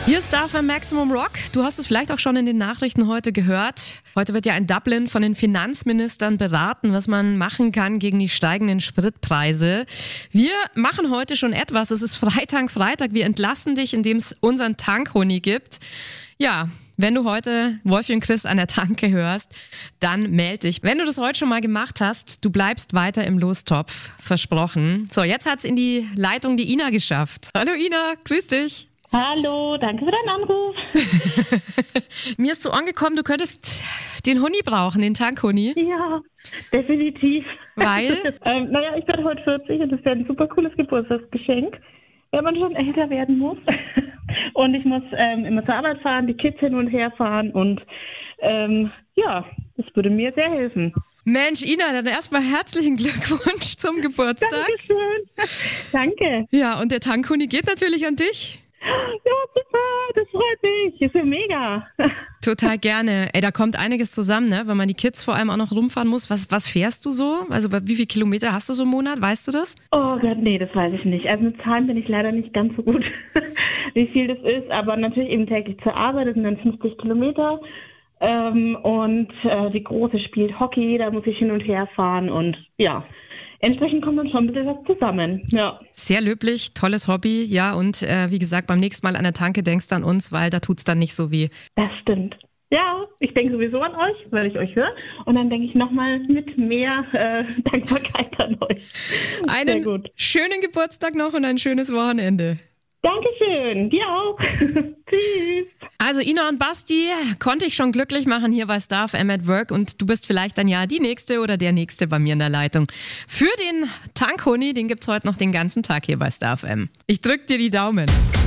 Hier ist Star Maximum Rock. Du hast es vielleicht auch schon in den Nachrichten heute gehört. Heute wird ja in Dublin von den Finanzministern beraten, was man machen kann gegen die steigenden Spritpreise. Wir machen heute schon etwas. Es ist Freitag. Wir entlassen dich, indem es unseren Tankhoni gibt. Ja, wenn du heute Wolfi und Chris an der Tanke hörst, dann meld dich. Wenn du das heute schon mal gemacht hast, du bleibst weiter im Lostopf. Versprochen. So, jetzt hat's in die Leitung die Ina geschafft. Hallo Ina, grüß dich. Hallo, danke für deinen Anruf. Mir ist so angekommen, du könntest den Huni brauchen, den Tankhuni. Ja, definitiv. Weil? Ich bin heute 40 und das wäre ein super cooles Geburtstagsgeschenk, wenn man schon älter werden muss. Und ich muss immer zur Arbeit fahren, die Kids hin und her fahren und das würde mir sehr helfen. Mensch, Ina, dann erstmal herzlichen Glückwunsch zum Geburtstag. Dankeschön. Danke. Ja, und der Tankhuni geht natürlich an dich. Ja, super, das freut mich. Das ist ja mega. Total gerne. Ey, da kommt einiges zusammen, ne? Wenn man die Kids vor allem auch noch rumfahren muss. Was fährst du so? Also wie viele Kilometer hast du so im Monat? Weißt du das? Oh Gott, nee, das weiß ich nicht. Also mit Zahlen bin ich leider nicht ganz so gut, wie viel das ist. Aber natürlich eben täglich zur Arbeit, das sind dann 50 Kilometer. Die Große spielt Hockey, da muss ich hin und her fahren und ja. Entsprechend kommt dann schon ein bisschen was zusammen, ja. Sehr löblich, tolles Hobby, ja, und wie gesagt, beim nächsten Mal an der Tanke denkst du an uns, weil da tut's dann nicht so weh. Das stimmt. Ja, ich denke sowieso an euch, weil ich euch höre. Und dann denke ich nochmal mit mehr Dankbarkeit an euch. Einen schönen Geburtstag noch und ein schönes Wochenende. Dankeschön, dir auch. Tschüss. Also Ina und Basti konnte ich schon glücklich machen hier bei Star FM at Work und du bist vielleicht dann ja die Nächste oder der Nächste bei mir in der Leitung. Für den Tankhoni, den gibt's heute noch den ganzen Tag hier bei Star FM. Ich drück dir die Daumen.